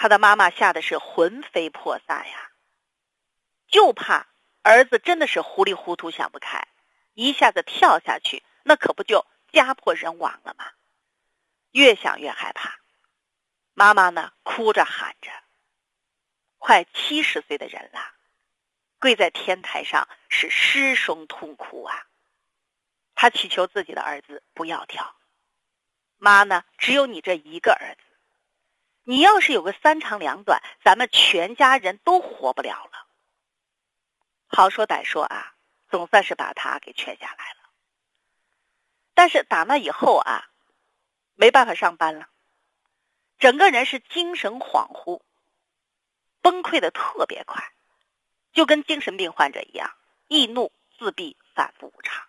他的妈妈吓得是魂飞魄散呀，就怕儿子真的是糊里糊涂想不开，一下子跳下去，那可不就家破人亡了吗？越想越害怕，妈妈呢哭着喊着，快70岁的人了，跪在天台上是失声痛哭啊。他祈求自己的儿子不要跳，妈呢，只有你这一个儿子，你要是有个3长2短，咱们全家人都活不了了。好说歹说啊，总算是把他给劝下来了。但是打那以后啊，没办法上班了，整个人是精神恍惚，崩溃的特别快，就跟精神病患者一样，易怒、自闭、反复无常。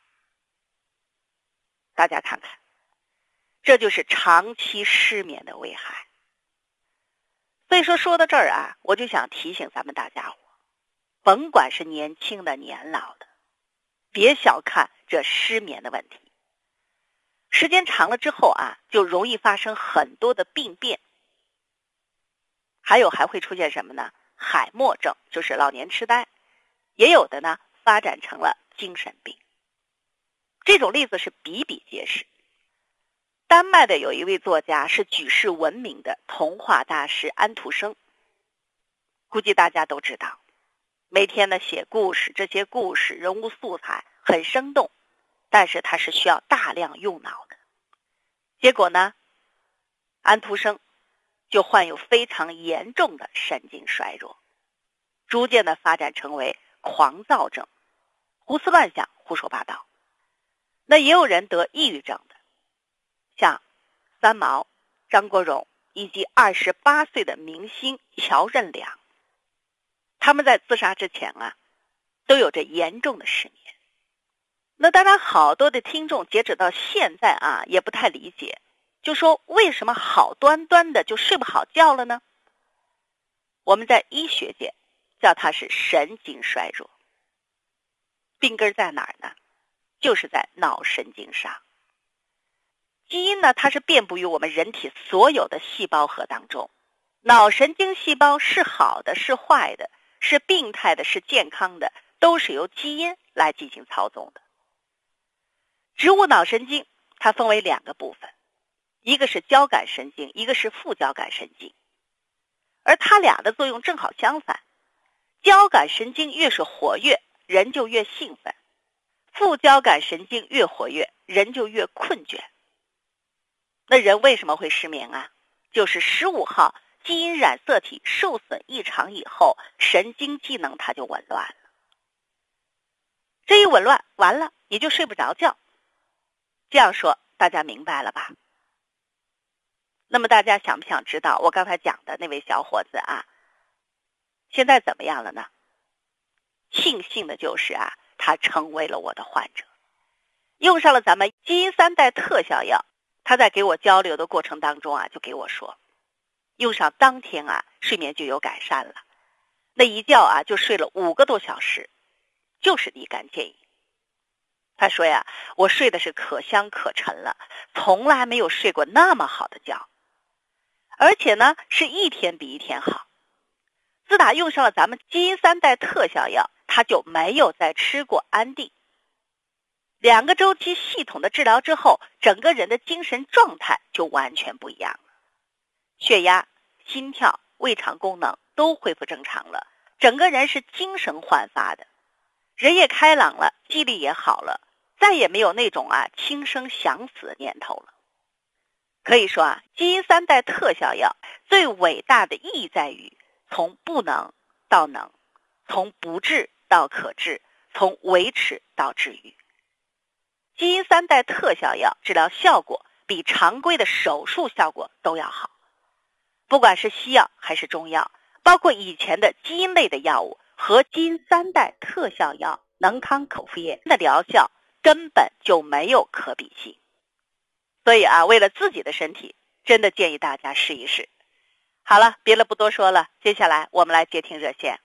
大家看看，这就是长期失眠的危害。所以说到这儿啊，我就想提醒咱们大家伙，甭管是年轻的年老的，别小看这失眠的问题。时间长了之后啊，就容易发生很多的病变。还会出现什么呢？海默症，就是老年痴呆，也有的呢发展成了精神病。这种例子是比比皆是。丹麦的有一位作家是举世闻名的童话大师安徒生，估计大家都知道，每天呢写故事，这些故事人物素材很生动，但是它是需要大量用脑的。结果呢，安徒生就患有非常严重的神经衰弱，逐渐的发展成为狂躁症，胡思乱想，胡说八道。那也有人得抑郁症的，像三毛、张国荣以及28岁的明星乔任梁，他们在自杀之前啊，都有着严重的失眠。那当然好多的听众截止到现在啊，也不太理解，就说为什么好端端的就睡不好觉了呢？我们在医学界叫它是神经衰弱，病根在哪儿呢？就是在脑神经上。基因呢，它是遍布于我们人体所有的细胞核当中，脑神经细胞是好的是坏的，是病态的是健康的，都是由基因来进行操纵的。植物脑神经它分为2个部分，一个是交感神经，一个是副交感神经，而它俩的作用正好相反。交感神经越是活跃，人就越兴奋；副交感神经越活跃，人就越困倦。那人为什么会失眠啊？就是15号基因染色体受损异常以后，神经机能它就紊乱了。这一紊乱完了，你就睡不着觉。这样说大家明白了吧？那么大家想不想知道我刚才讲的那位小伙子啊，现在怎么样了呢？庆幸的就是啊，他成为了我的患者，用上了咱们基因3代特效药。他在给我交流的过程当中啊，就给我说，用上当天啊，睡眠就有改善了。那一觉啊，就睡了5个多小时，就是立竿见影。他说呀，我睡的是可香可沉了，从来没有睡过那么好的觉，而且呢，是一天比一天好。自打用上了咱们基因3代特效药，他就没有再吃过安定。2个周期系统的治疗之后，整个人的精神状态就完全不一样了，血压、心跳、胃肠功能都恢复正常了，整个人是精神焕发的，人也开朗了，记忆力也好了，再也没有那种轻生想死的念头了。可以说啊，基因3代特效药最伟大的意义在于从不能到能，从不治到可治，从维持到治愈。基因3代特效药治疗效果比常规的手术效果都要好，不管是西药还是中药，包括以前的基因类的药物和基因3代特效药能康口服液的疗效根本就没有可比性。所以啊，为了自己的身体，真的建议大家试一试。好了，别的不多说了，接下来我们来接听热线。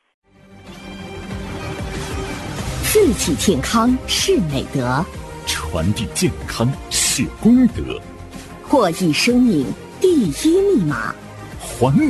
睡起健康是美德， 传递健康是功德， 获益生命第一密码， 还